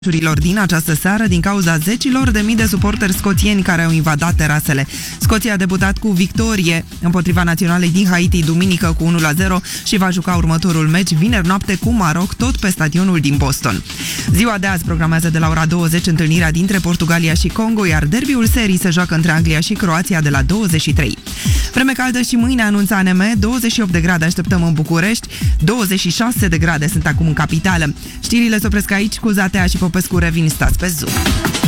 Meciurilor din această seară din cauza zecilor de mii de suporteri scoțieni care au invadat terasele. Scoția a debutat cu victorie împotriva naționalei din Haiti duminică cu 1-0 și va juca următorul meci vineri noapte cu Maroc, tot pe stadionul din Boston. Ziua de azi programează de la ora 20 întâlnirea dintre Portugalia și Congo, iar derbiul serii se joacă între Anglia și Croația de la 23. Vreme caldă și mâine anunța ANM, 28 de grade așteptăm în București, 26 de grade sunt acum în capitală. Știrile se opresc aici, cu Zatea și Popescu revin, stați pe Zoom.